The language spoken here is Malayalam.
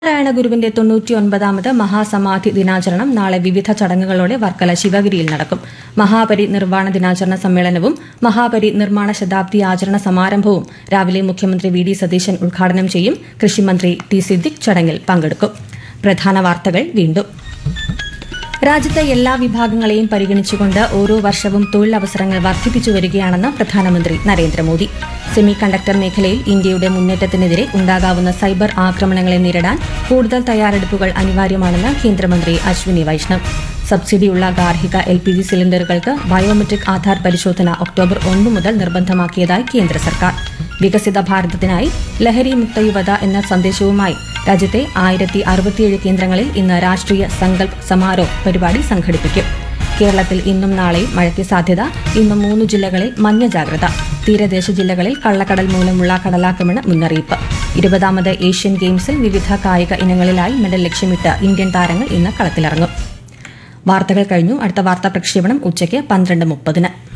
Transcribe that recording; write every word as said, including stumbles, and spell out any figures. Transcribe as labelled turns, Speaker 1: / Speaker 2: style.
Speaker 1: നാരായണ ഗുരുവിന്റെ തൊണ്ണൂറ്റിയൊൻപതാമത് മഹാസമാധി ദിനാചരണം നാളെ വിവിധ ചടങ്ങുകളോടെ വർക്കല ശിവഗിരിയിൽ നടക്കും. മഹാപരി നിർവ്വാണ ദിനാചരണ സമ്മേളനവും മഹാപരി നിർമ്മാണ ശതാബ്ദി ആചരണ സമാരംഭവും രാവിലെ മുഖ്യമന്ത്രി വി ഡി സതീശൻ ഉദ്ഘാടനം ചെയ്യും. കൃഷിമന്ത്രി ടി സിദ്ദിഖ് ചടങ്ങിൽ പങ്കെടുക്കും. പ്രധാന വാർത്തകൾ വീണ്ടും. രാജ്യത്തെ എല്ലാ വിഭാഗങ്ങളെയും പരിഗണിച്ചുകൊണ്ട് ഓരോ വർഷവും തൊഴിലവസരങ്ങൾ വർദ്ധിപ്പിച്ചു വരികയാണെന്ന് പ്രധാനമന്ത്രി നരേന്ദ്രമോദി. സെമി കണ്ടക്ടർ മേഖലയിൽ ഇന്ത്യയുടെ മുന്നേറ്റത്തിനെതിരെ ഉണ്ടാകാവുന്ന സൈബർ ആക്രമണങ്ങളെ നേരിടാൻ കൂടുതൽ തയ്യാറെടുപ്പുകൾ അനിവാര്യമാണെന്ന് കേന്ദ്രമന്ത്രി അശ്വിനി വൈഷ്ണവ്. സബ്സിഡിയുള്ള ഗാർഹിക L P G സിലിണ്ടറുകൾക്ക് biometric Aadhaar പരിശോധന ഒക്ടോബർ ഒന്ന് മുതൽ നിർബന്ധമാക്കിയതായി കേന്ദ്ര സർക്കാർ. വികസിത ഭാരതത്തിനായി ലഹരി മുക്ത യുവത എന്ന സന്ദേശവുമായി രാജ്യത്തെ ആയിരത്തി അറുപത്തിയേഴ് കേന്ദ്രങ്ങളിൽ ഇന്ന് രാഷ്ട്രീയ സങ്കൽപ് സമാരോഹ് പരിപാടി സംഘടിപ്പിക്കും. കേരളത്തിൽ ഇന്നും നാളെയും മഴയ്ക്ക് സാധ്യത. ഇന്നും മൂന്ന് ജില്ലകളിൽ മഞ്ഞ ജാഗ്രത. തീരദേശ ജില്ലകളിൽ കള്ളക്കടൽ മൂലമുള്ള കടലാക്രമണ മുന്നറിയിപ്പ്. ഇരുപതാമത് ഏഷ്യൻ ഗെയിംസിൽ വിവിധ കായിക ഇനങ്ങളിലായി മെഡൽ ലക്ഷ്യമിട്ട് ഇന്ത്യൻ താരങ്ങൾ ഇന്ന് കളത്തിലിറങ്ങും. വാർത്തകൾ കഴിഞ്ഞു. അടുത്ത വാർത്താ പ്രക്ഷേപണം ഉച്ചയ്ക്ക് പന്ത്രണ്ട് മുപ്പതിന്.